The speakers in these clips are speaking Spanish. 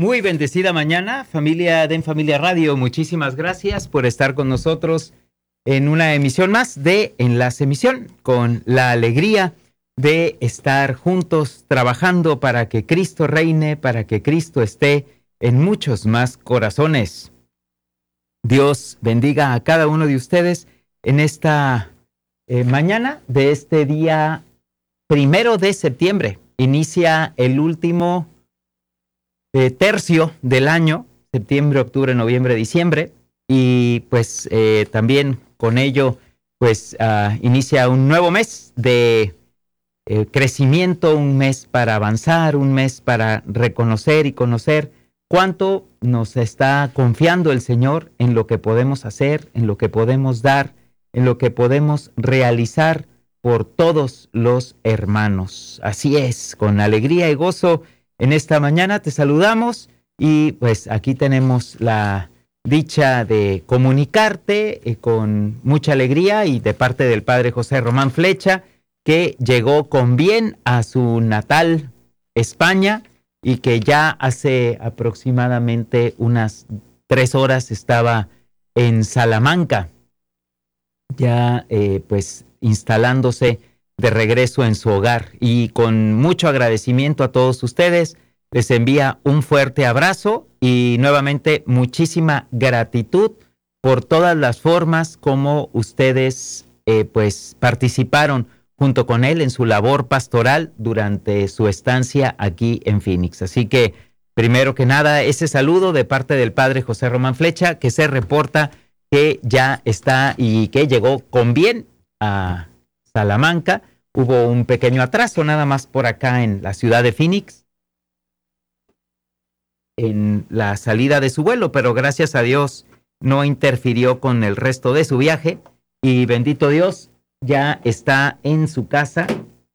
Muy bendecida mañana, familia de En Familia Radio. Muchísimas gracias por estar con nosotros en una emisión más de Enlace Misión, con la alegría de estar juntos trabajando para que Cristo reine, para que Cristo esté en muchos más corazones. Dios bendiga a cada uno de ustedes en esta mañana de este día 1 de septiembre. Inicia el último tercio del año, septiembre, octubre, noviembre, diciembre, y pues también con ello pues inicia un nuevo mes de crecimiento, un mes para avanzar, un mes para reconocer y conocer cuánto nos está confiando el Señor en lo que podemos hacer, en lo que podemos dar, en lo que podemos realizar por todos los hermanos. Así es, con alegría y gozo en esta mañana te saludamos y pues aquí tenemos la dicha de comunicarte con mucha alegría y de parte del Padre José Román Flecha, que llegó con bien a su natal España y que ya hace aproximadamente unas 3 horas estaba en Salamanca, ya pues instalándose de regreso en su hogar, y con mucho agradecimiento a todos ustedes les envía un fuerte abrazo y nuevamente muchísima gratitud por todas las formas como ustedes pues participaron junto con él en su labor pastoral durante su estancia aquí en Phoenix. Así que primero que nada ese saludo de parte del Padre José Román Flecha, que se reporta que ya está y que llegó con bien a Salamanca. Hubo un pequeño atraso nada más por acá en la ciudad de Phoenix en la salida de su vuelo, pero gracias a Dios no interfirió con el resto de su viaje y bendito Dios, ya está en su casa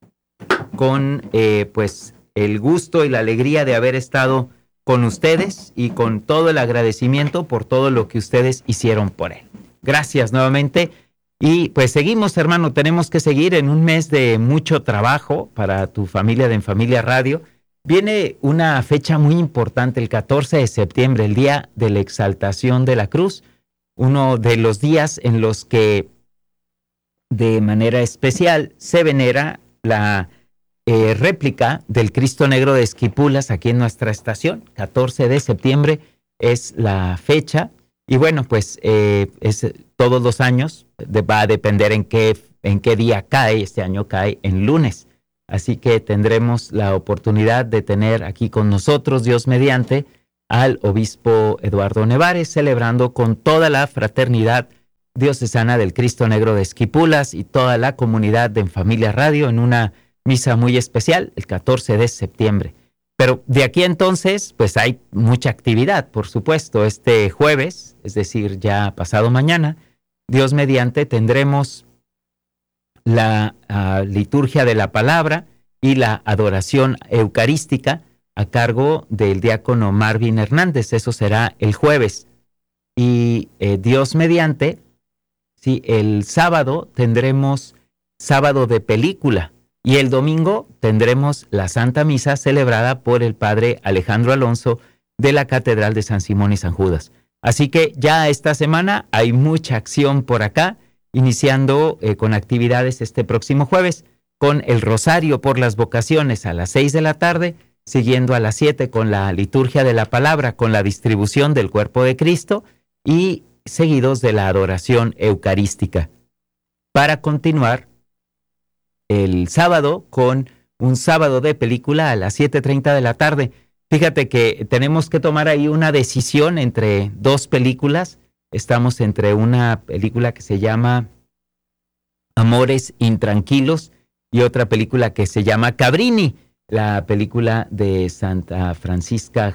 con pues el gusto y la alegría de haber estado con ustedes y con todo el agradecimiento por todo lo que ustedes hicieron por él. Gracias nuevamente. Y pues seguimos, hermano, tenemos que seguir en un mes de mucho trabajo para tu familia de En Familia Radio. Viene una fecha muy importante, el 14 de septiembre, el Día de la Exaltación de la Cruz, uno de los días en los que de manera especial se venera la réplica del Cristo Negro de Esquipulas aquí en nuestra estación. 14 de septiembre es la fecha. Y bueno, pues es todos los años, va a depender en qué día cae. Este año cae en lunes. Así que tendremos la oportunidad de tener aquí con nosotros, Dios mediante, al obispo Eduardo Nevares, celebrando con toda la fraternidad diocesana del Cristo Negro de Esquipulas y toda la comunidad de En Familia Radio en una misa muy especial, el 14 de septiembre. Pero de aquí entonces, pues hay mucha actividad, por supuesto. Este jueves, es decir, ya pasado mañana, Dios mediante, tendremos la liturgia de la palabra y la adoración eucarística a cargo del diácono Marvin Hernández. Eso será el jueves. Y Dios mediante, sí, el sábado tendremos sábado de película. Y el domingo tendremos la Santa Misa celebrada por el Padre Alejandro Alonso de la Catedral de San Simón y San Judas. Así que ya esta semana hay mucha acción por acá, iniciando con actividades este próximo jueves, con el Rosario por las Vocaciones a las 6 de la tarde, siguiendo a las 7 con la Liturgia de la Palabra, con la distribución del Cuerpo de Cristo y seguidos de la adoración eucarística. Para continuar el sábado con un sábado de película a las 7:30 de la tarde. Fíjate que tenemos que tomar ahí una decisión entre dos películas. Estamos entre una película que se llama Amores Intranquilos y otra película que se llama Cabrini, la película de Santa Francisca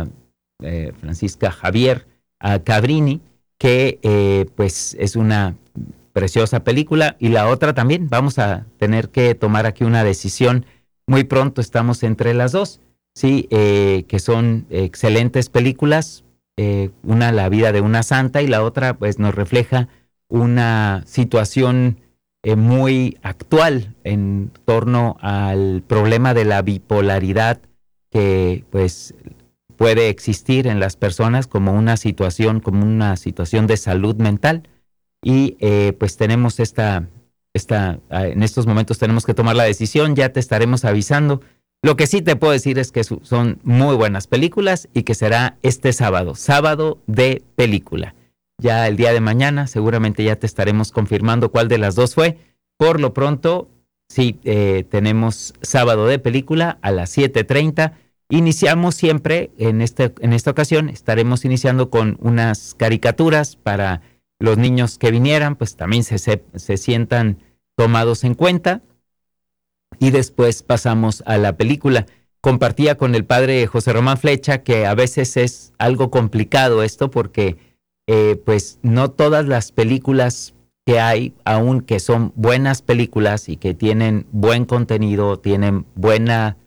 Javier Cabrini, que pues es una preciosa película, y la otra también. Vamos a tener que tomar aquí una decisión muy pronto. Estamos entre las dos, sí, que son excelentes películas. Una, la vida de una santa, y la otra pues nos refleja una situación muy actual en torno al problema de la bipolaridad que pues puede existir en las personas como una situación de salud mental. Y pues tenemos en estos momentos tenemos que tomar la decisión, ya te estaremos avisando. Lo que sí te puedo decir es que son muy buenas películas y que será este sábado de película. Ya el día de mañana seguramente ya te estaremos confirmando cuál de las dos fue. Por lo pronto, sí, tenemos sábado de película a las 7:30. Iniciamos siempre, en esta ocasión, estaremos iniciando con unas caricaturas para los niños que vinieran, pues también se sientan tomados en cuenta. Y después pasamos a la película. Compartía con el padre José Román Flecha que a veces es algo complicado esto porque pues no todas las películas que hay, aunque son buenas películas y que tienen buen contenido, tienen buena,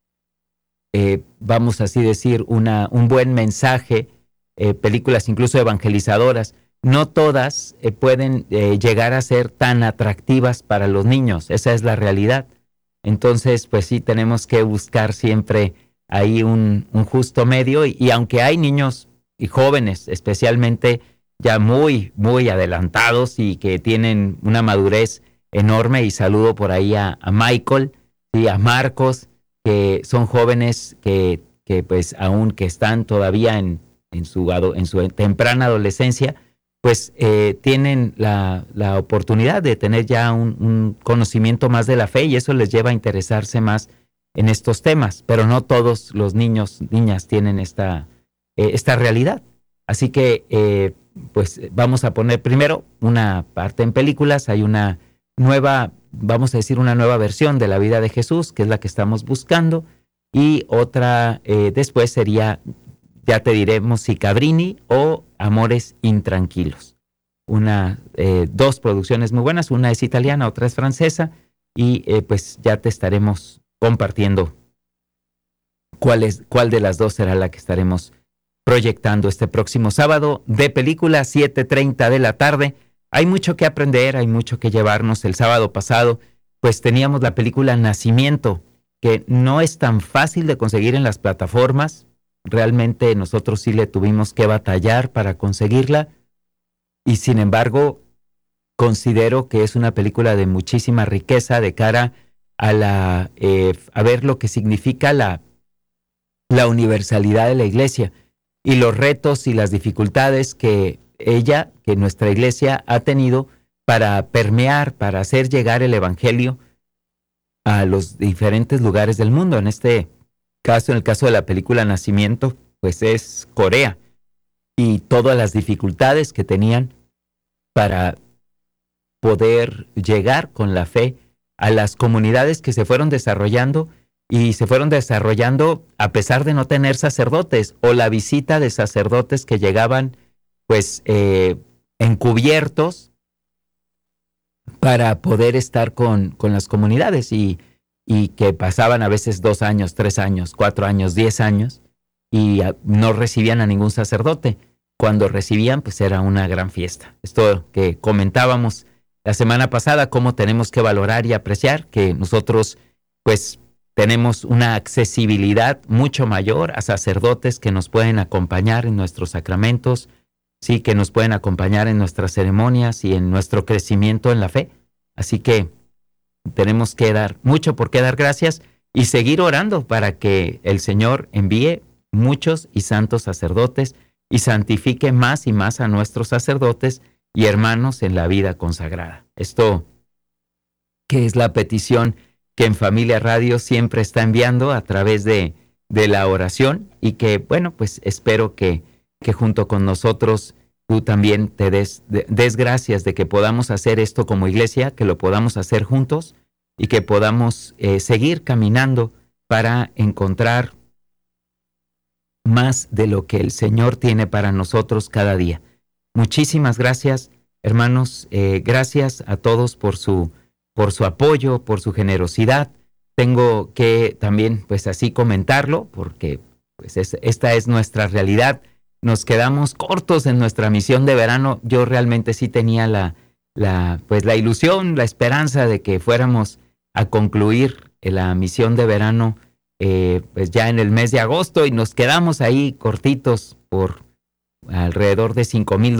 vamos así decir, un buen mensaje, películas incluso evangelizadoras, no todas pueden llegar a ser tan atractivas para los niños. Esa es la realidad. Entonces, pues sí, tenemos que buscar siempre ahí un justo medio y aunque hay niños y jóvenes, especialmente ya muy, muy adelantados y que tienen una madurez enorme, y saludo por ahí a Michael y a Marcos, que son jóvenes que pues aunque están todavía en su temprana adolescencia, pues tienen la oportunidad de tener ya un conocimiento más de la fe y eso les lleva a interesarse más en estos temas, pero no todos los niñas tienen esta realidad. Así que pues vamos a poner primero una parte en películas. Hay una nueva, vamos a decir, una nueva versión de la vida de Jesús, que es la que estamos buscando, y otra después sería, ya te diremos, si Cabrini o Amores Intranquilos. Dos producciones muy buenas, una es italiana, otra es francesa, y pues ya te estaremos compartiendo cuál de las dos será la que estaremos proyectando este próximo sábado de película, 7:30 de la tarde. Hay mucho que aprender, hay mucho que llevarnos. El sábado pasado, pues teníamos la película Nacimiento, que no es tan fácil de conseguir en las plataformas. Realmente nosotros sí le tuvimos que batallar para conseguirla y sin embargo considero que es una película de muchísima riqueza de cara a a ver lo que significa la universalidad de la iglesia y los retos y las dificultades que nuestra iglesia ha tenido para permear, para hacer llegar el evangelio a los diferentes lugares del mundo. En el caso de la película Nacimiento, pues es Corea y todas las dificultades que tenían para poder llegar con la fe a las comunidades que se fueron desarrollando y se fueron desarrollando a pesar de no tener sacerdotes o la visita de sacerdotes que llegaban pues encubiertos para poder estar con las comunidades y que pasaban a veces 2 años, 3 años, 4 años, 10 años y no recibían a ningún sacerdote. Cuando recibían, pues era una gran fiesta. Esto que comentábamos la semana pasada, cómo tenemos que valorar y apreciar que nosotros pues tenemos una accesibilidad mucho mayor a sacerdotes que nos pueden acompañar en nuestros sacramentos, sí, que nos pueden acompañar en nuestras ceremonias y en nuestro crecimiento en la fe. Así que tenemos que dar mucho por qué dar gracias y seguir orando para que el Señor envíe muchos y santos sacerdotes y santifique más y más a nuestros sacerdotes y hermanos en la vida consagrada. Esto que es la petición que en Familia Radio siempre está enviando a través de la oración y que, bueno, pues espero que junto con nosotros tú también te des gracias de que podamos hacer esto como iglesia, que lo podamos hacer juntos y que podamos seguir caminando para encontrar más de lo que el Señor tiene para nosotros cada día. Muchísimas gracias, hermanos. Gracias a todos por su apoyo, por su generosidad. Tengo que también, pues así comentarlo, porque pues esta es nuestra realidad. Nos quedamos cortos en nuestra misión de verano. Yo realmente sí tenía la ilusión, la esperanza de que fuéramos a concluir la misión de verano pues ya en el mes de agosto y nos quedamos ahí cortitos por alrededor de $5,000,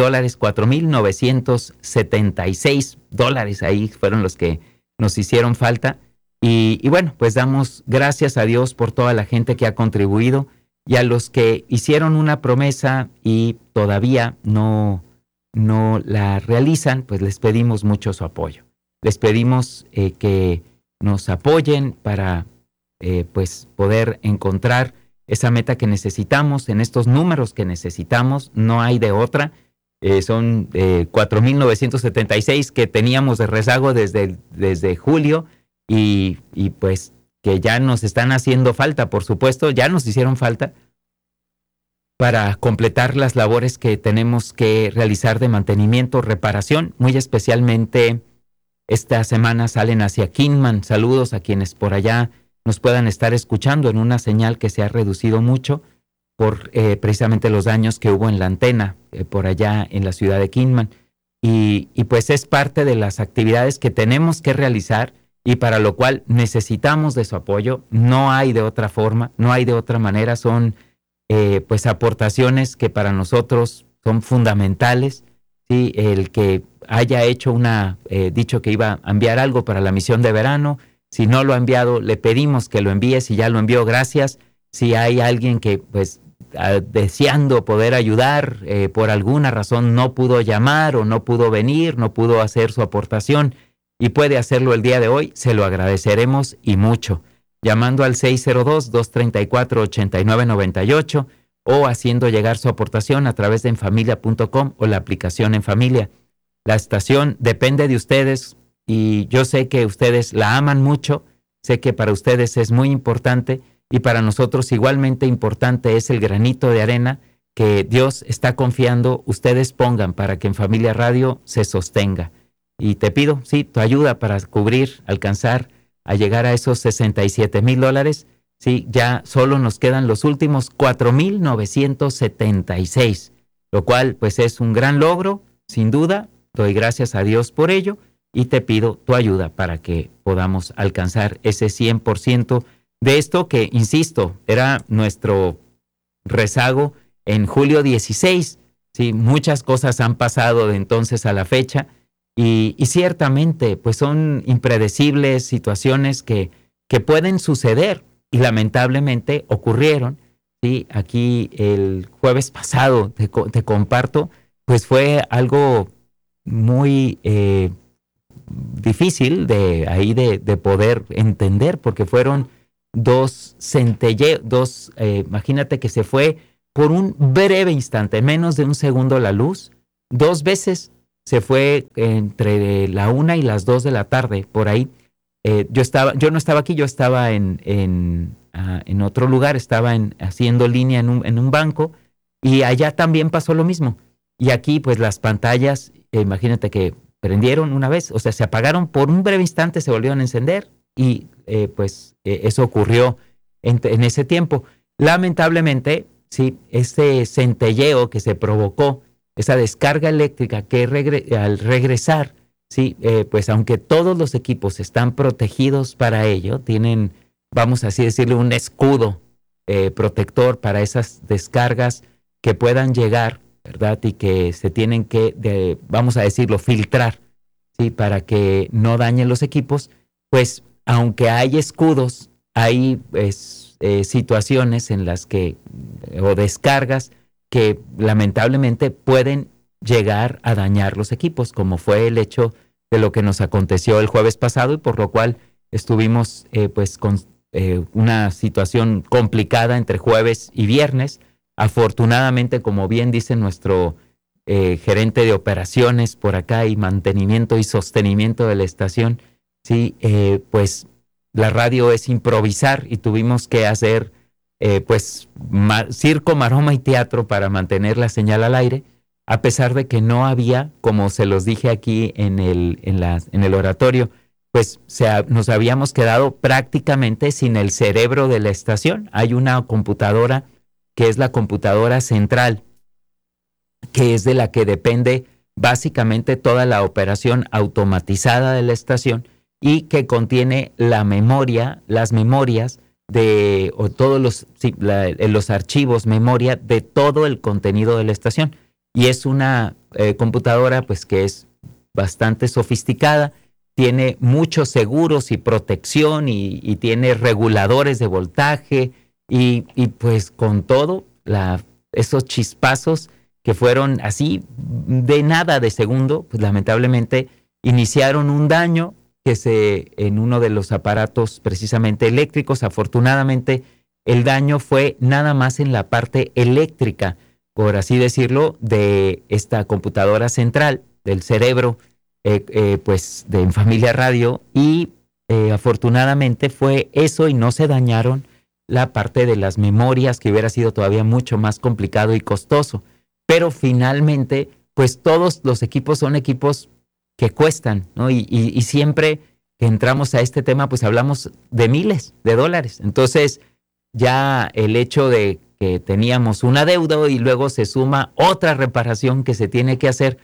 $4,976. Ahí fueron los que nos hicieron falta. Y bueno, pues damos gracias a Dios por toda la gente que ha contribuido y a los que hicieron una promesa y todavía no la realizan, pues les pedimos mucho su apoyo. Les pedimos que nos apoyen para pues poder encontrar esa meta que necesitamos, en estos números que necesitamos, no hay de otra. Son 4,976 que teníamos de rezago desde julio y pues que ya nos están haciendo falta, por supuesto, ya nos hicieron falta para completar las labores que tenemos que realizar de mantenimiento, reparación, muy especialmente esta semana salen hacia Kingman. Saludos a quienes por allá nos puedan estar escuchando en una señal que se ha reducido mucho por precisamente los daños que hubo en la antena por allá en la ciudad de Kingman. Y pues es parte de las actividades que tenemos que realizar y para lo cual necesitamos de su apoyo. No hay de otra forma, no hay de otra manera. Son pues aportaciones que para nosotros son fundamentales. ¿Sí? El que haya hecho dicho que iba a enviar algo para la misión de verano. Si no lo ha enviado, le pedimos que lo envíe. Si ya lo envió, gracias. Si hay alguien que, pues, deseando poder ayudar, por alguna razón no pudo llamar o no pudo venir, no pudo hacer su aportación y puede hacerlo el día de hoy, se lo agradeceremos y mucho. Llamando al 602-234-8998 o haciendo llegar su aportación a través de enfamilia.com o la aplicación En Familia. La estación depende de ustedes. Y yo sé que ustedes la aman mucho, sé que para ustedes es muy importante y para nosotros igualmente importante es el granito de arena que Dios está confiando ustedes pongan para que En Familia Radio se sostenga. Y te pido, sí, tu ayuda para cubrir, alcanzar a llegar a esos $67,000. Sí, ya solo nos quedan los últimos 4,976, lo cual pues es un gran logro, sin duda. Doy gracias a Dios por ello. Y te pido tu ayuda para que podamos alcanzar ese 100% de esto que, insisto, era nuestro rezago en julio 16. Sí, muchas cosas han pasado de entonces a la fecha y ciertamente pues son impredecibles situaciones que pueden suceder y lamentablemente ocurrieron. Sí, aquí el jueves pasado te comparto, pues fue algo muy difícil de poder entender, porque fueron dos centelleos, imagínate que se fue por un breve instante, menos de un segundo la luz, 2 veces se fue entre la 1 y las 2 de la tarde, por ahí. Yo no estaba aquí, yo estaba en otro lugar, estaba haciendo línea en un banco, y allá también pasó lo mismo. Y aquí pues las pantallas, imagínate que prendieron una vez, o sea, se apagaron por un breve instante, se volvieron a encender y eso ocurrió en ese tiempo. Lamentablemente, sí, ese centelleo que se provocó, esa descarga eléctrica que al regresar, sí, pues aunque todos los equipos están protegidos para ello, tienen, vamos a así decirle, un escudo protector para esas descargas que puedan llegar, ¿verdad? Y que se tienen que, vamos a decirlo, filtrar, ¿sí? Para que no dañen los equipos, pues aunque hay escudos, hay situaciones en las que, o descargas, que lamentablemente pueden llegar a dañar los equipos, como fue el hecho de lo que nos aconteció el jueves pasado y por lo cual estuvimos pues con una situación complicada entre jueves y viernes. Afortunadamente, como bien dice nuestro gerente de operaciones por acá y mantenimiento y sostenimiento de la estación, sí, pues la radio es improvisar y tuvimos que hacer pues circo, maroma y teatro para mantener la señal al aire, a pesar de que no había, como se los dije aquí en el oratorio, pues nos habíamos quedado prácticamente sin el cerebro de la estación. Hay una computadora que es la computadora central, que es de la que depende básicamente toda la operación automatizada de la estación y que contiene las memorias o todos los archivos, memoria de todo el contenido de la estación. Y es una computadora pues que es bastante sofisticada, tiene muchos seguros y protección y tiene reguladores de voltaje y pues con todo, esos chispazos que fueron así de nada de segundo, pues lamentablemente iniciaron un daño en uno de los aparatos precisamente eléctricos. Afortunadamente el daño fue nada más en la parte eléctrica, por así decirlo, de esta computadora central, del cerebro, pues de En Familia Radio, y afortunadamente fue eso y no se dañaron la parte de las memorias, que hubiera sido todavía mucho más complicado y costoso. Pero finalmente, pues todos los equipos son equipos que cuestan, ¿no? Y siempre que entramos a este tema, pues hablamos de miles de dólares. Entonces, ya el hecho de que teníamos una deuda y luego se suma otra reparación que se tiene que hacer.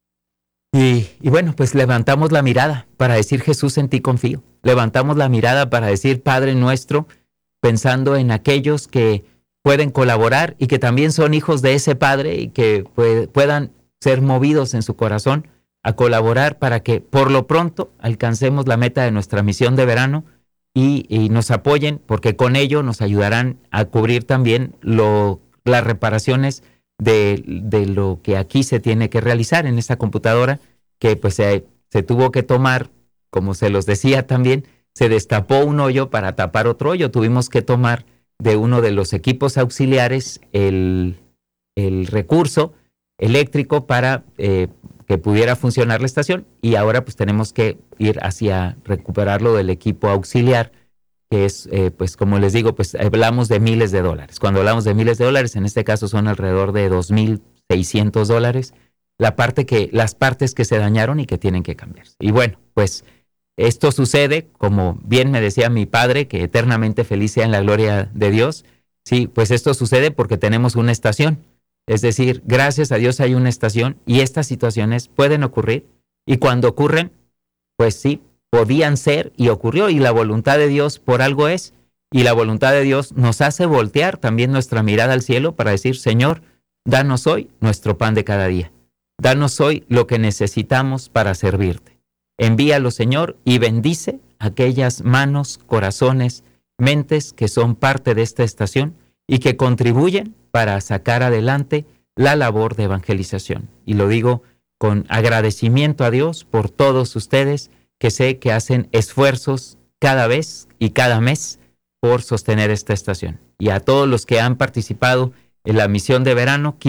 Y bueno, pues levantamos la mirada para decir: Jesús, en ti confío. Levantamos la mirada para decir: Padre nuestro, pensando en aquellos que pueden colaborar y que también son hijos de ese Padre y que puedan ser movidos en su corazón a colaborar para que por lo pronto alcancemos la meta de nuestra misión de verano y nos apoyen, porque con ello nos ayudarán a cubrir también las reparaciones de lo que aquí se tiene que realizar en esta computadora, que pues se tuvo que tomar, como se los decía también, se destapó un hoyo para tapar otro hoyo. Tuvimos que tomar de uno de los equipos auxiliares el recurso eléctrico para que pudiera funcionar la estación, y ahora pues tenemos que ir hacia recuperarlo del equipo auxiliar, que es, pues como les digo, pues hablamos de miles de dólares. Cuando hablamos de miles de dólares, en este caso son alrededor de $2,600, las partes que se dañaron y que tienen que cambiarse. Y bueno, pues esto sucede, como bien me decía mi padre, que eternamente feliz sea en la gloria de Dios. Sí, pues esto sucede porque tenemos una estación. Es decir, gracias a Dios hay una estación, y estas situaciones pueden ocurrir, y cuando ocurren, pues sí, podían ser y ocurrió, y la voluntad de Dios por algo es, y la voluntad de Dios nos hace voltear también nuestra mirada al cielo para decir: Señor, danos hoy nuestro pan de cada día, danos hoy lo que necesitamos para servirte. Envíalo, Señor, y bendice aquellas manos, corazones, mentes que son parte de esta estación y que contribuyen para sacar adelante la labor de evangelización. Y lo digo con agradecimiento a Dios por todos ustedes, que sé que hacen esfuerzos cada vez y cada mes por sostener esta estación. Y a todos los que han participado en la misión de verano,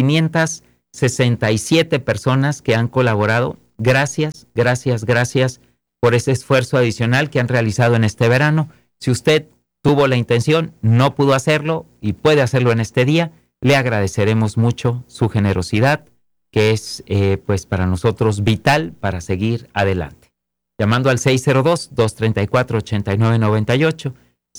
567 personas que han colaborado. Gracias, gracias, gracias por ese esfuerzo adicional que han realizado en este verano. Si usted tuvo la intención, no pudo hacerlo y puede hacerlo en este día, le agradeceremos mucho su generosidad, que es pues para nosotros vital para seguir adelante. Llamando al 602-234-8998,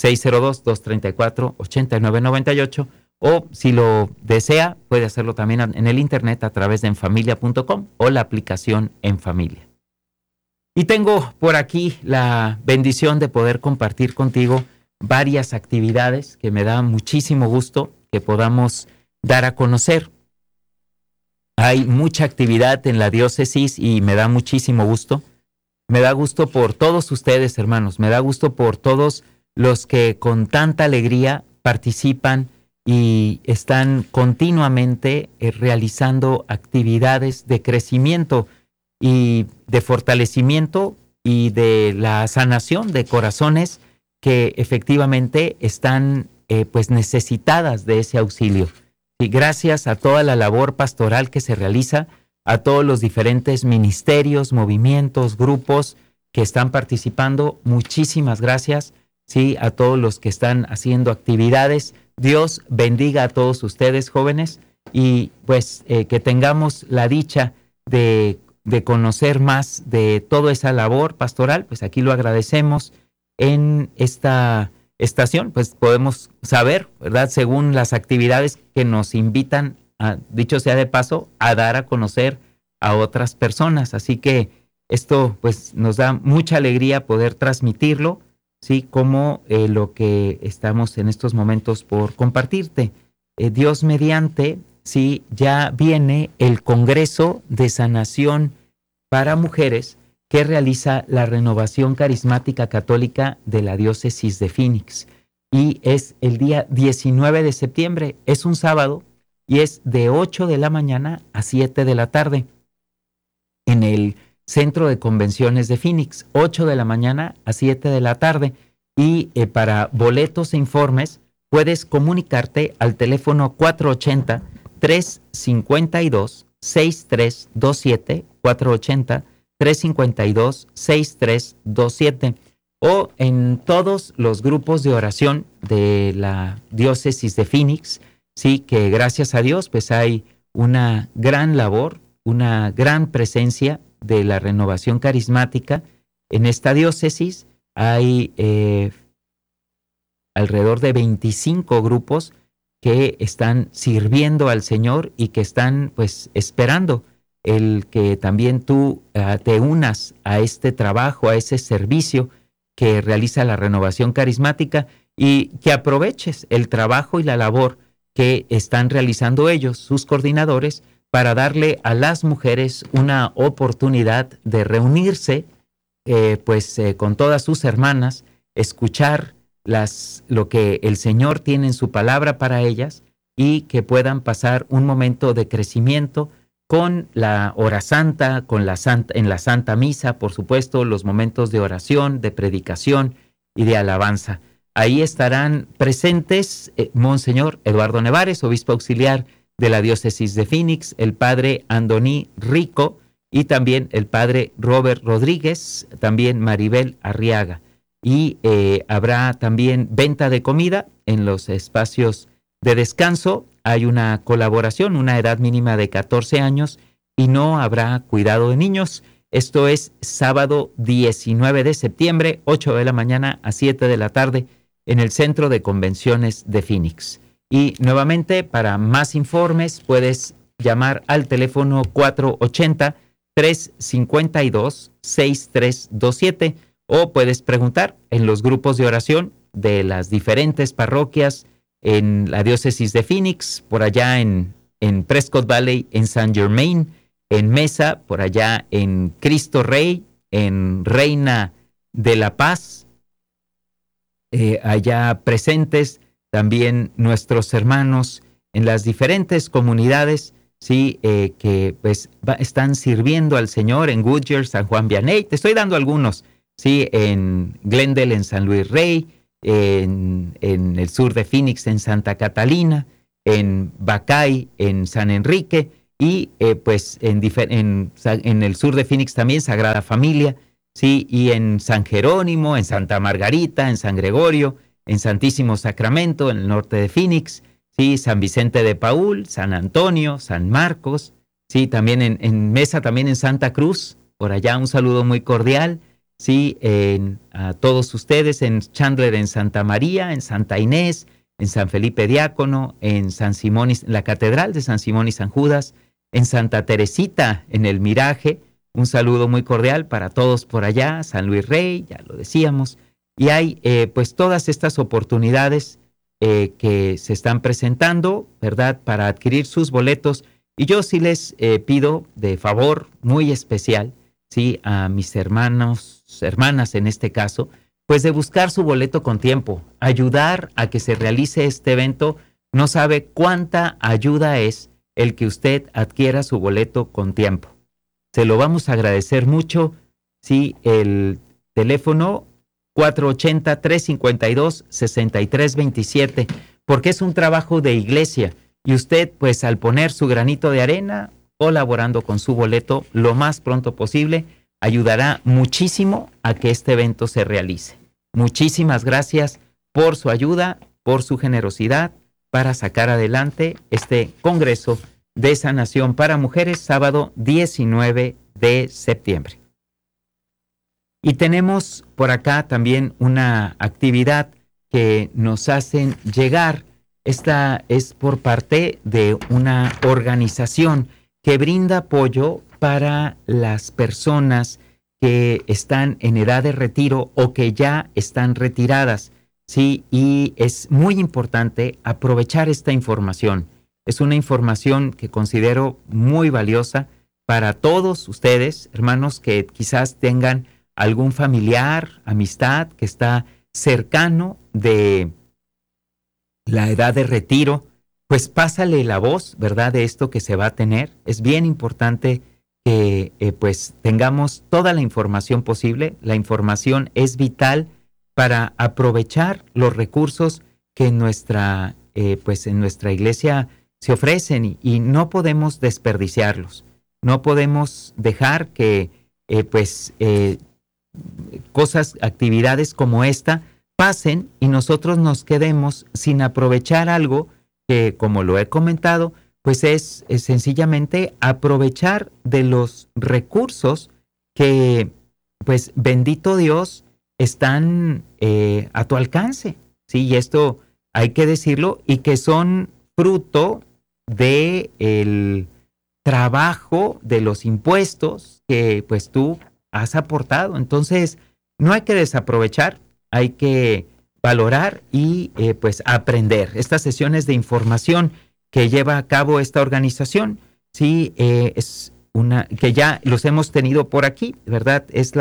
602-234-8998, o si lo desea, puede hacerlo también en el internet a través de enfamilia.com o la aplicación En Familia. Y tengo por aquí la bendición de poder compartir contigo varias actividades que me da muchísimo gusto que podamos dar a conocer. Hay mucha actividad en la diócesis y me da muchísimo gusto. Me da gusto por todos ustedes, hermanos. Me da gusto por todos los que con tanta alegría participan y están continuamente realizando actividades de crecimiento y de fortalecimiento y de la sanación de corazones que efectivamente están pues necesitadas de ese auxilio. Y gracias a toda la labor pastoral que se realiza, a todos los diferentes ministerios, movimientos, grupos que están participando, muchísimas gracias. Sí, a todos los que están haciendo actividades. Dios bendiga a todos ustedes, jóvenes, y pues que tengamos la dicha de conocer más de toda esa labor pastoral. Pues aquí lo agradecemos en esta estación, pues podemos saber, ¿verdad?, según las actividades que nos invitan, dicho sea de paso, a dar a conocer a otras personas. Así que esto pues nos da mucha alegría poder transmitirlo sí, como lo que estamos en estos momentos por compartirte. Dios mediante, sí, ya viene el Congreso de Sanación para Mujeres que realiza la Renovación Carismática Católica de la Diócesis de Phoenix. Y es el día 19 de septiembre, es un sábado, y es de 8 de la mañana a 7 de la tarde en el Centro de Convenciones de Phoenix, 8 de la mañana a 7 de la tarde. Y para boletos e informes puedes comunicarte al teléfono 480-352-6327, 480-352-6327, o en todos los grupos de oración de la Diócesis de Phoenix, sí, que gracias a Dios pues hay una gran labor, una gran presencia de la renovación carismática en esta diócesis. Hay alrededor de 25 grupos que están sirviendo al Señor y que están pues esperando el que también tú te unas a este trabajo, a ese servicio que realiza la renovación carismática, y que aproveches el trabajo y la labor que están realizando ellos, sus coordinadores, para darle a las mujeres una oportunidad de reunirse con todas sus hermanas, escuchar lo que el Señor tiene en su palabra para ellas, y que puedan pasar un momento de crecimiento con la hora santa, en la Santa Misa, por supuesto, los momentos de oración, de predicación y de alabanza. Ahí estarán presentes Monseñor Eduardo Nevares, obispo auxiliar de la Diócesis de Phoenix, el padre Andoní Rico y también el padre Robert Rodríguez, también Maribel Arriaga. Y habrá también venta de comida en los espacios de descanso. Hay una colaboración, una edad mínima de 14 años, y no habrá cuidado de niños. Esto es sábado 19 de septiembre, 8 de la mañana a 7 de la tarde, en el Centro de Convenciones de Phoenix. Y nuevamente, para más informes, puedes llamar al teléfono 480-352-6327, o puedes preguntar en los grupos de oración de las diferentes parroquias en la Diócesis de Phoenix, por allá en Prescott Valley, en Saint Germain, en Mesa, por allá en Cristo Rey, en Reina de la Paz, allá presentes también nuestros hermanos en las diferentes comunidades, sí, que pues están sirviendo al Señor en Goodyear, San Juan Vianney. Te estoy dando algunos, sí, en Glendale, en San Luis Rey, en el sur de Phoenix, en Santa Catalina, en Bacay, en San Enrique, y en el sur de Phoenix también Sagrada Familia, sí, y en San Jerónimo, en Santa Margarita, en San Gregorio, en Santísimo Sacramento, en el norte de Phoenix, sí, San Vicente de Paúl, San Antonio, San Marcos, sí, también en Mesa, también en Santa Cruz, por allá un saludo muy cordial, sí, a todos ustedes, en Chandler, en Santa María, en Santa Inés, en San Felipe Diácono, en San Simón, la Catedral de San Simón y San Judas, en Santa Teresita, en el Miraje, un saludo muy cordial para todos por allá, San Luis Rey, ya lo decíamos, y hay pues todas estas oportunidades que se están presentando, ¿verdad?, para adquirir sus boletos. Y yo sí les pido de favor muy especial, sí, a mis hermanos, hermanas en este caso, pues de buscar su boleto con tiempo, ayudar a que se realice este evento. No sabe cuánta ayuda es el que usted adquiera su boleto con tiempo. Se lo vamos a agradecer mucho. Sí, el teléfono 480-352-6327, porque es un trabajo de iglesia, y usted, pues al poner su granito de arena, colaborando con su boleto lo más pronto posible, ayudará muchísimo a que este evento se realice. Muchísimas gracias por su ayuda, por su generosidad para sacar adelante este Congreso de Sanación para Mujeres, sábado 19 de septiembre. Y tenemos por acá también una actividad que nos hacen llegar. Esta es por parte de una organización que brinda apoyo para las personas que están en edad de retiro o que ya están retiradas, ¿sí? Y es muy importante aprovechar esta información. Es una información que considero muy valiosa para todos ustedes, hermanos, que quizás tengan algún familiar, amistad que está cercano de la edad de retiro, pues pásale la voz, ¿verdad?, de esto que se va a tener. Es bien importante que pues tengamos toda la información posible. La información es vital para aprovechar los recursos que en nuestra iglesia se ofrecen y no podemos desperdiciarlos. No podemos dejar que actividades como esta pasen y nosotros nos quedemos sin aprovechar algo que, como lo he comentado, pues es sencillamente aprovechar de los recursos que, pues bendito Dios, están a tu alcance, ¿sí? Y esto hay que decirlo, y que son fruto de el trabajo de los impuestos que pues tú has aportado. Entonces, no hay que desaprovechar, hay que valorar y pues aprender. Estas sesiones de información que lleva a cabo esta organización, sí, es una que ya los hemos tenido por aquí, ¿verdad? Es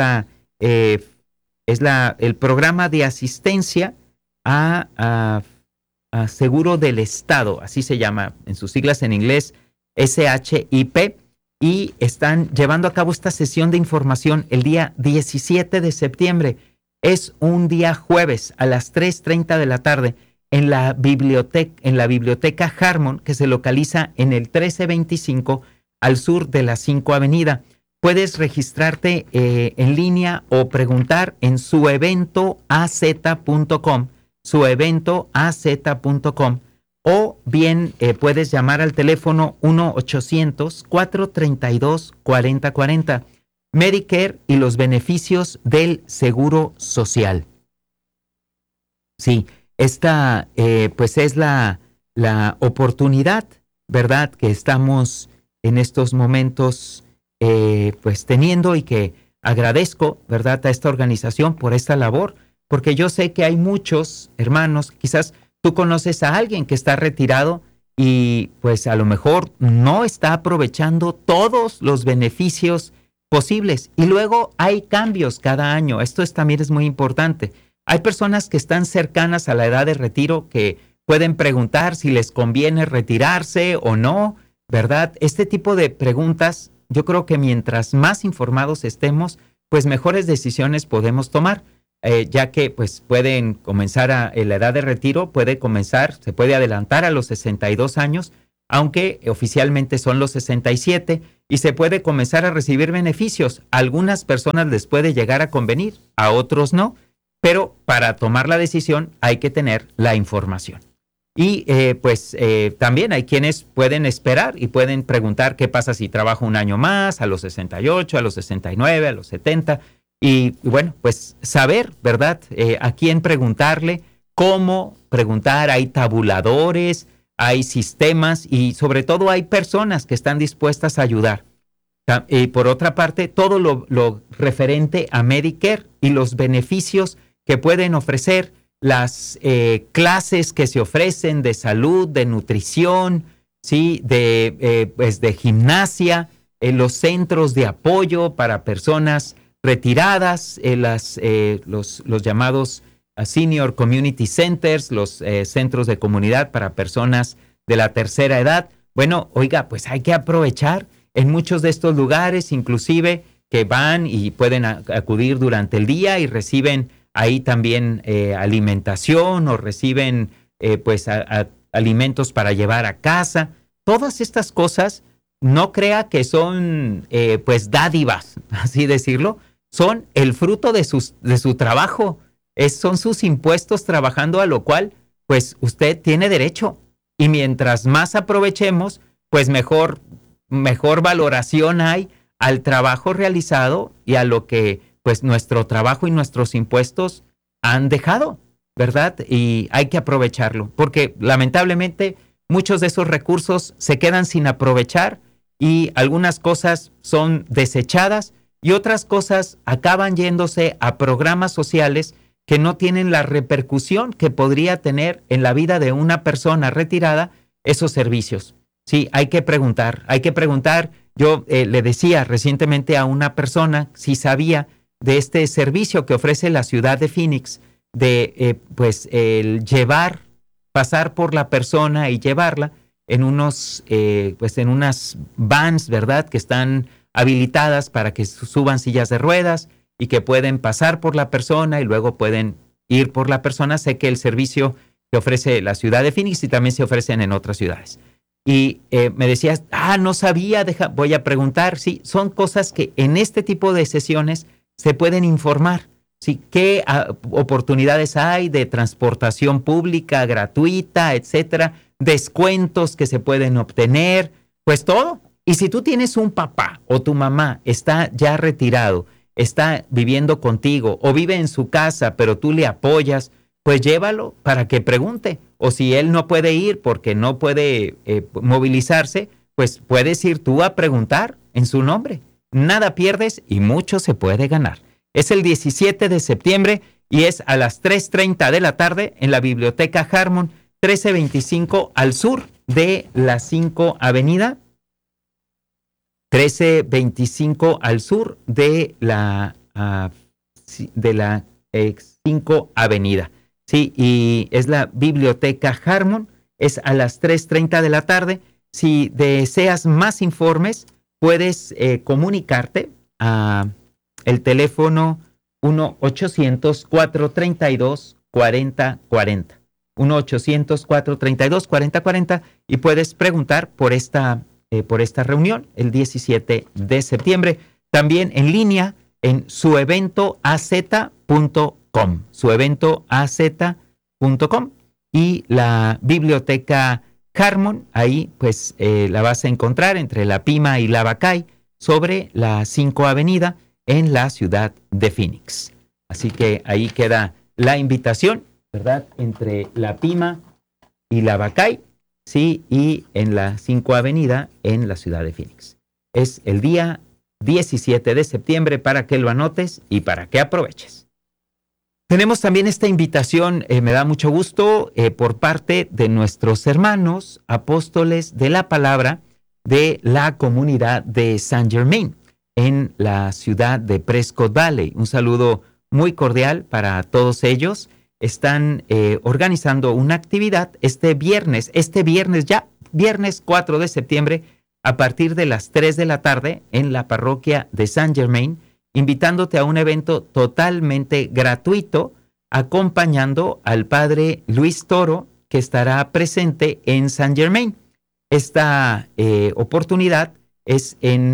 el programa de asistencia a Seguro del Estado, así se llama en sus siglas en inglés, SHIP, y están llevando a cabo esta sesión de información el día 17 de septiembre. Es un día jueves a las 3:30 de la tarde en la biblioteca Harmon, que se localiza en el 1325 al sur de la 5 Avenida. Puedes registrarte en línea o preguntar en sueventoaz.com, o bien puedes llamar al teléfono 1-800-432-4040. Medicare y los beneficios del Seguro Social. Sí, esta pues es la oportunidad, ¿verdad?, que estamos en estos momentos pues teniendo, y que agradezco, ¿verdad?, a esta organización por esta labor, porque yo sé que hay muchos hermanos, quizás tú conoces a alguien que está retirado y pues a lo mejor no está aprovechando todos los beneficios posibles, y luego hay cambios cada año. Esto también es muy importante. Hay personas que están cercanas a la edad de retiro que pueden preguntar si les conviene retirarse o no, ¿verdad? Este tipo de preguntas, yo creo que mientras más informados estemos, pues mejores decisiones podemos tomar, ya que pues pueden comenzar la edad de retiro se puede adelantar a los 62 años, aunque oficialmente son los 67, y se puede comenzar a recibir beneficios. A algunas personas les puede llegar a convenir, a otros no, pero para tomar la decisión hay que tener la información. Y también hay quienes pueden esperar y pueden preguntar qué pasa si trabajo un año más, a los 68, a los 69, a los 70, y bueno, pues saber, ¿verdad?, a quién preguntarle, cómo preguntar. Hay tabuladores, hay sistemas y sobre todo hay personas que están dispuestas a ayudar. Y por otra parte, todo lo referente a Medicare y los beneficios que pueden ofrecer, las clases que se ofrecen de salud, de nutrición, ¿sí?, de gimnasia, los centros de apoyo para personas retiradas, los llamados Senior Community Centers, los centros de comunidad para personas de la tercera edad. Bueno, oiga, pues hay que aprovechar en muchos de estos lugares, inclusive que van y pueden acudir durante el día y reciben ahí también alimentación, o reciben alimentos para llevar a casa. Todas estas cosas, no crea que son pues dádivas, así decirlo, son el fruto de su trabajo. Son sus impuestos trabajando, a lo cual pues usted tiene derecho, y mientras más aprovechemos, pues mejor valoración hay al trabajo realizado y a lo que pues nuestro trabajo y nuestros impuestos han dejado, ¿verdad? Y hay que aprovecharlo, porque lamentablemente muchos de esos recursos se quedan sin aprovechar y algunas cosas son desechadas y otras cosas acaban yéndose a programas sociales que no tienen la repercusión que podría tener en la vida de una persona retirada esos servicios. Sí, hay que preguntar. Yo le decía recientemente a una persona si sabía de este servicio que ofrece la ciudad de Phoenix, de el pasar por la persona y llevarla en en unas vans, ¿verdad?, que están habilitadas para que suban sillas de ruedas y que pueden pasar por la persona y luego pueden ir por la persona. Sé que el servicio que ofrece la ciudad de Phoenix y también se ofrecen en otras ciudades. Y me decías, no sabía, voy a preguntar. Sí, son cosas que en este tipo de sesiones se pueden informar. Sí, qué oportunidades hay de transportación pública gratuita, etcétera, descuentos que se pueden obtener, pues todo. Y si tú tienes un papá o tu mamá está ya retirado, está viviendo contigo o vive en su casa, pero tú le apoyas, pues llévalo para que pregunte. O si él no puede ir porque no puede movilizarse, pues puedes ir tú a preguntar en su nombre. Nada pierdes y mucho se puede ganar. Es el 17 de septiembre y es a las 3:30 de la tarde en la Biblioteca Harmon, 1325 al sur de la 5 Avenida. 1325 al sur de la 5 Avenida. Sí, y es la Biblioteca Harmon, es a las 3:30 de la tarde. Si deseas más informes, puedes comunicarte a el teléfono 1-800-432-4040. 1-800-432-4040 y puedes preguntar por esta reunión el 17 de septiembre. También en línea en sueventoaz.com. Sueventoaz.com y la Biblioteca Harmon, ahí pues la vas a encontrar entre la Pima y la Bacay sobre la 5 Avenida en la ciudad de Phoenix. Así que ahí queda la invitación, ¿verdad? Entre la Pima y la Bacay, sí, y en la 5 Avenida en la ciudad de Phoenix. Es el día 17 de septiembre para que lo anotes y para que aproveches. Tenemos también esta invitación, me da mucho gusto, por parte de nuestros hermanos apóstoles de la palabra de la comunidad de Saint Germain en la ciudad de Prescott Valley. Un saludo muy cordial para todos ellos. Están organizando una actividad este viernes ya, viernes 4 de septiembre, a partir de las 3 de la tarde en la parroquia de Saint Germain, invitándote a un evento totalmente gratuito, acompañando al padre Luis Toro, que estará presente en Saint Germain. Esta oportunidad es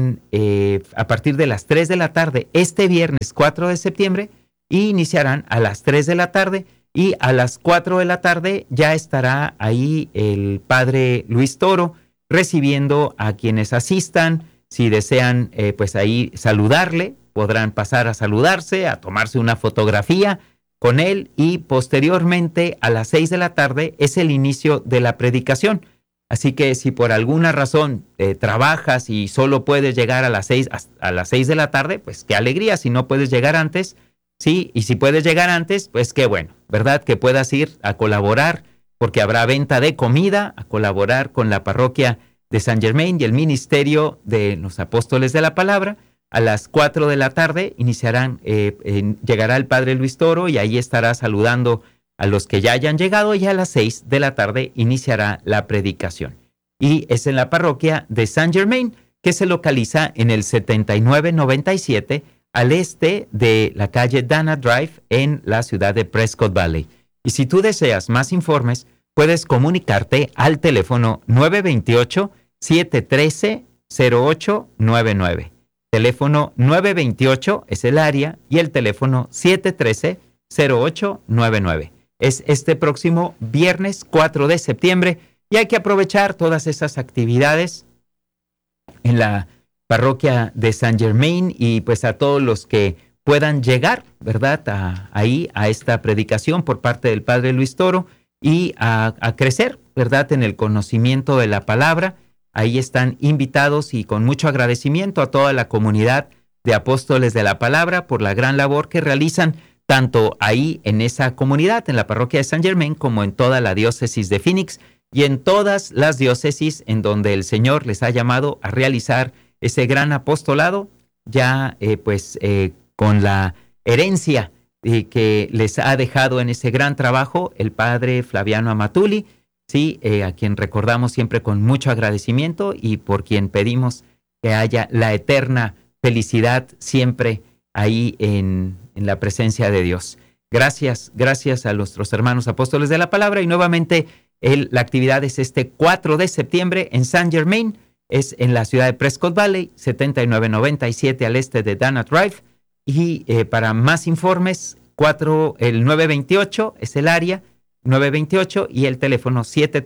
a partir de las 3 de la tarde, este viernes 4 de septiembre, y iniciarán a las 3 de la tarde, y a las 4 de la tarde ya estará ahí el padre Luis Toro recibiendo a quienes asistan. Si desean pues ahí saludarle, podrán pasar a saludarse, a tomarse una fotografía con él, y posteriormente a las 6 de la tarde es el inicio de la predicación. Así que si por alguna razón trabajas y solo puedes llegar a las 6 de la tarde, pues qué alegría. Si no puedes llegar antes, sí, y si puedes llegar antes, pues qué bueno, ¿verdad? Que puedas ir a colaborar, porque habrá venta de comida, a colaborar con la parroquia de Saint Germain y el ministerio de los apóstoles de la palabra. A las 4 de la tarde llegará el padre Luis Toro y ahí estará saludando a los que ya hayan llegado, y a las 6 de la tarde iniciará la predicación. Y es en la parroquia de Saint Germain, que se localiza en el 7997 al este de la calle Dana Drive en la ciudad de Prescott Valley. Y si tú deseas más informes, puedes comunicarte al teléfono 928-713-0899. Teléfono 928 es el área y el teléfono 713-0899. Es este próximo viernes 4 de septiembre y hay que aprovechar todas esas actividades en la parroquia de Saint Germain, y pues a todos los que puedan llegar, ¿verdad? Ahí a esta predicación por parte del padre Luis Toro y a crecer, ¿verdad? En el conocimiento de la palabra. Ahí están invitados, y con mucho agradecimiento a toda la comunidad de Apóstoles de la Palabra por la gran labor que realizan tanto ahí en esa comunidad, en la parroquia de San Germain, como en toda la diócesis de Phoenix y en todas las diócesis en donde el Señor les ha llamado a realizar ese gran apostolado, ya con la herencia que les ha dejado en ese gran trabajo el padre Flaviano Amatuli, sí, a quien recordamos siempre con mucho agradecimiento y por quien pedimos que haya la eterna felicidad siempre ahí en la presencia de Dios. Gracias a nuestros hermanos apóstoles de la palabra y nuevamente la actividad es este 4 de septiembre en San Germain, es en la ciudad de Prescott Valley, 7997 al este de Dana Drive y para más informes el 928 es el área 928 y el teléfono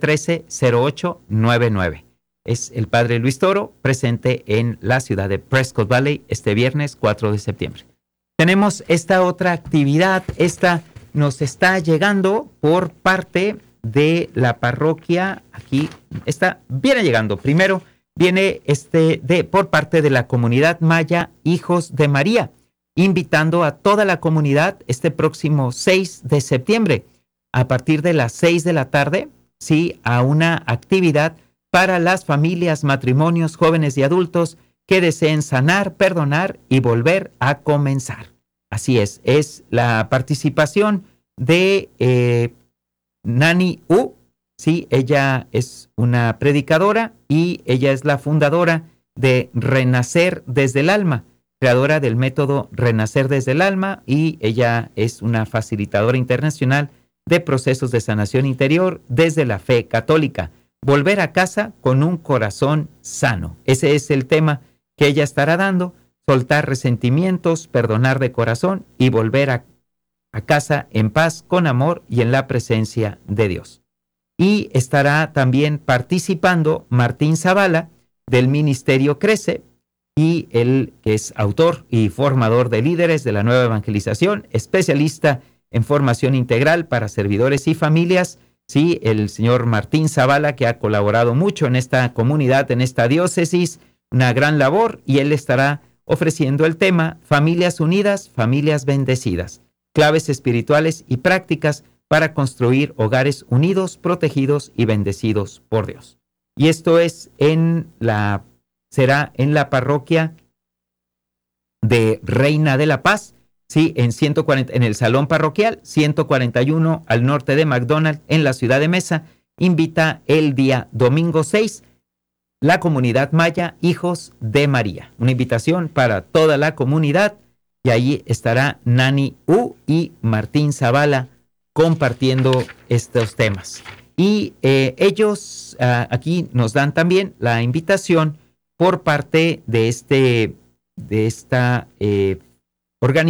713-0899. Es el padre Luis Toro presente en la ciudad de Prescott Valley este viernes 4 de septiembre. Tenemos esta otra actividad, esta nos está llegando por parte de la parroquia, aquí viene llegando, primero viene por parte de la comunidad maya Hijos de María, invitando a toda la comunidad este próximo 6 de septiembre, a partir de las 6 de la tarde, sí, a una actividad para las familias, matrimonios, jóvenes y adultos que deseen sanar, perdonar y volver a comenzar. Así es la participación de Nani U, sí, ella es una predicadora y ella es la fundadora de Renacer desde el Alma, creadora del método Renacer desde el Alma, y ella es una facilitadora internacional de procesos de sanación interior desde la fe católica. Volver a casa con un corazón sano. Ese es el tema que ella estará dando, soltar resentimientos, perdonar de corazón y volver a casa en paz, con amor y en la presencia de Dios. Y estará también participando Martín Zavala del Ministerio Crece, y él que es autor y formador de líderes de la nueva evangelización, especialista en formación integral para servidores y familias. Sí, el señor Martín Zavala, que ha colaborado mucho en esta comunidad, en esta diócesis, una gran labor, y él estará ofreciendo el tema Familias Unidas, Familias Bendecidas, claves espirituales y prácticas para construir hogares unidos, protegidos y bendecidos por Dios. Y esto será en la parroquia de Reina de la Paz, sí, en el salón parroquial 141 al norte de McDonald, en la ciudad de Mesa. Invita el día domingo 6 la comunidad maya Hijos de María. Una invitación para toda la comunidad, y allí estará Nani U y Martín Zavala compartiendo estos temas. Y ellos aquí nos dan también la invitación por parte de esta organización